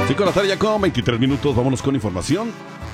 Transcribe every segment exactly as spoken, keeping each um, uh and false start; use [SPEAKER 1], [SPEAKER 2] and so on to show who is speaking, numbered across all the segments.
[SPEAKER 1] cinco de la tarde ya con veintitrés minutos, vámonos con información.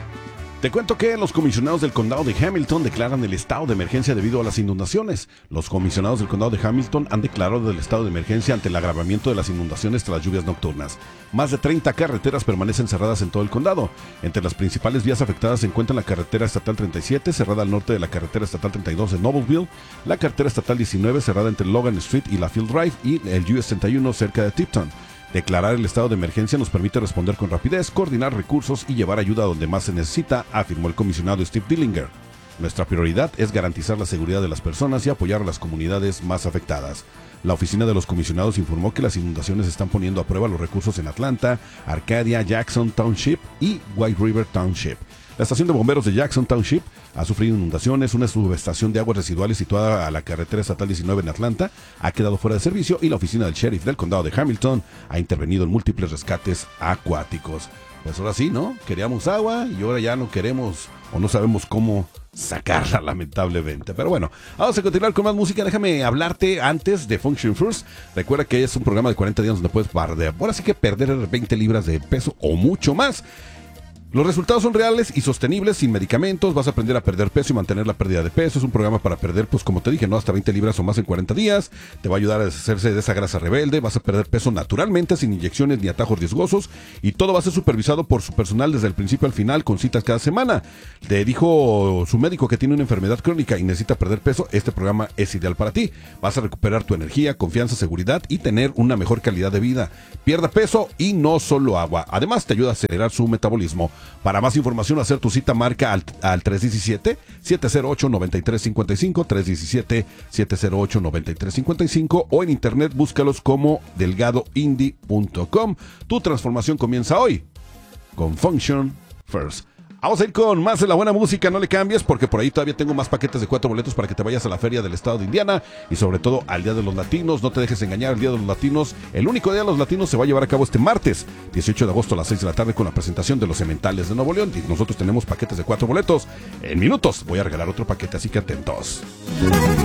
[SPEAKER 1] Te cuento que los comisionados del condado de Hamilton declaran el estado de emergencia debido a las inundaciones. Los comisionados del condado de Hamilton han declarado el estado de emergencia ante el agravamiento de las inundaciones tras las lluvias nocturnas. Más de treinta carreteras permanecen cerradas en todo el condado. Entre las principales vías afectadas se encuentran la carretera estatal treinta y siete, cerrada al norte de la carretera estatal treinta y dos en Noblesville, la carretera estatal diecinueve, cerrada entre Logan Street y la Field Drive, y el U S treinta y uno cerca de Tipton. Declarar el estado de emergencia nos permite responder con rapidez, coordinar recursos y llevar ayuda donde más se necesita, afirmó el comisionado Steve Dillinger. Nuestra prioridad es garantizar la seguridad de las personas y apoyar a las comunidades más afectadas. La oficina de los comisionados informó que las inundaciones están poniendo a prueba los recursos en Atlanta, Arcadia, Jackson Township y White River Township. La estación de bomberos de Jackson Township ha sufrido inundaciones. Una subestación de aguas residuales situada a la carretera estatal diecinueve en Atlanta ha quedado fuera de servicio y la oficina del sheriff del condado de Hamilton ha intervenido en múltiples rescates acuáticos. Pues ahora sí, ¿no? Queríamos agua y ahora ya no queremos o no sabemos cómo sacarla, lamentablemente. Pero bueno, vamos a continuar con más música. Déjame hablarte antes de Function First. Recuerda que es un programa de cuarenta días donde puedes perder, ahora sí que perder veinte libras de peso o mucho más. Los resultados son reales y sostenibles, sin medicamentos. Vas a aprender a perder peso y mantener la pérdida de peso. Es un programa para perder, pues como te dije, no hasta veinte libras o más en cuarenta días. Te va a ayudar a deshacerse de esa grasa rebelde. Vas a perder peso naturalmente, sin inyecciones ni atajos riesgosos. Y todo va a ser supervisado por su personal desde el principio al final, con citas cada semana. Le dijo su médico que tiene una enfermedad crónica y necesita perder peso. Este programa es ideal para ti. Vas a recuperar tu energía, confianza, seguridad y tener una mejor calidad de vida. Pierda peso y no solo agua. Además, te ayuda a acelerar su metabolismo. Para más información, hacer tu cita, marca al, al tres uno siete, siete cero ocho, nueve tres cinco cinco, tres uno siete, siete cero ocho, nueve tres cinco cinco, o en internet búscalos como delgado indie punto com. Tu transformación comienza hoy con Function First. Vamos a ir con más de la buena música, no le cambies, porque por ahí todavía tengo más paquetes de cuatro boletos para que te vayas a la feria del estado de Indiana y sobre todo al Día de los Latinos. No te dejes engañar, el Día de los Latinos, el único Día de los Latinos, se va a llevar a cabo este martes, dieciocho de agosto a las seis de la tarde, con la presentación de los Sementales de Nuevo León. Y nosotros tenemos paquetes de cuatro boletos. En minutos voy a regalar otro paquete, así que atentos.